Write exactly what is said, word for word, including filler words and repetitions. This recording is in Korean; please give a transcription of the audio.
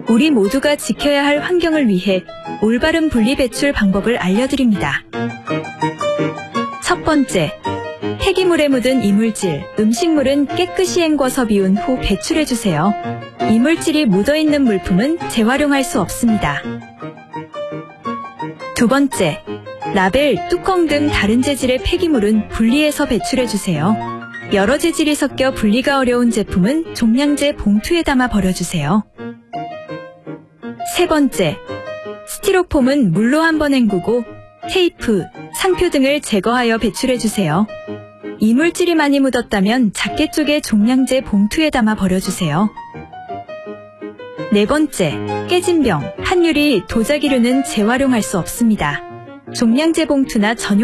우리 모두가 지켜야 할 환경을 위해 올바른 분리 배출 방법을 알려드립니다. 첫 번째, 폐기물에 묻은 이물질, 음식물은 깨끗이 헹궈서 비운 후 배출해주세요. 이물질이 묻어있는 물품은 재활용할 수 없습니다. 두 번째, 라벨, 뚜껑 등 다른 재질의 폐기물은 분리해서 배출해주세요. 여러 재질이 섞여 분리가 어려운 제품은 종량제 봉투에 담아 버려주세요. 세 번째, 스티로폼은 물로 한번 헹구고 테이프, 상표 등을 제거하여 배출해주세요. 이물질이 많이 묻었다면 작게 쪼개 종량제 봉투에 담아 버려주세요. 네 번째, 깨진 병, 한유리, 도자기류는 재활용할 수 없습니다. 종량제 봉투나 전용